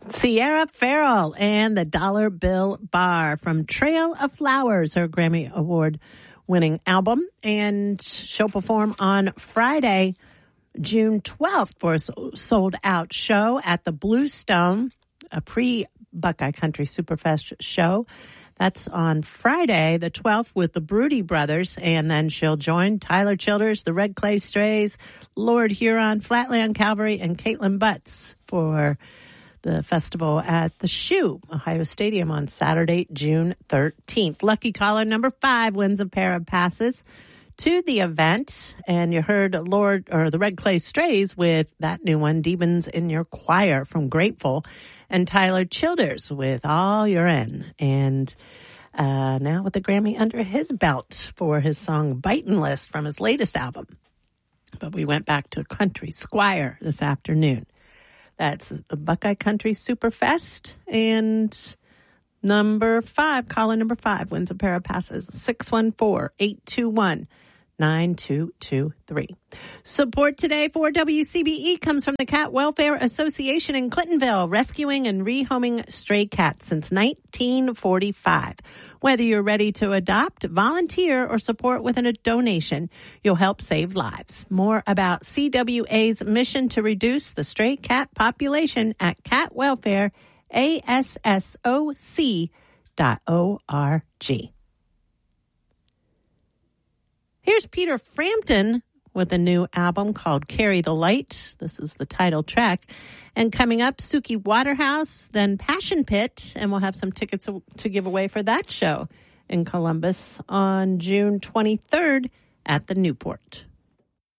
Sierra Farrell and the Dollar Bill Bar from Trail of Flowers, her Grammy Award-winning album. And she'll perform on Friday, June 12th for a sold-out show at the Bluestone, a pre-Buckeye Country Superfest show. That's on Friday, the 12th, with the Broody Brothers, and then she'll join Tyler Childers, the Red Clay Strays, Lord Huron, Flatland Cavalry, and Caitlin Butts for the festival at the Shoe, Ohio Stadium on Saturday, June 13th. Lucky caller number 5 wins a pair of passes to the event, and you heard the Red Clay Strays with that new one, Demons in Your Choir from Grateful, and Tyler Childers with All You're In. And now with the Grammy under his belt for his song Bitin' List from his latest album. But we went back to Country Squire this afternoon. That's the Buckeye Country Superfest. And caller number 5 wins a pair of passes. 614-821-9223. Support today for WCBE comes from the Cat Welfare Association in Clintonville, rescuing and rehoming stray cats since 1945. Whether you're ready to adopt, volunteer, or support with a donation, you'll help save lives. More about CWA's mission to reduce the stray cat population at catwelfareassoc.org. Here's Peter Frampton with a new album called Carry the Light. This is the title track. And coming up, Suki Waterhouse, then Passion Pit, and we'll have some tickets to give away for that show in Columbus on June 23rd at the Newport.